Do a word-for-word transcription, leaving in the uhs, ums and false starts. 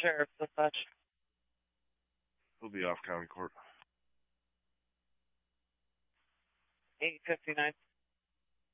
Sheriff Dispatch. He'll be off county court. eight fifty-nine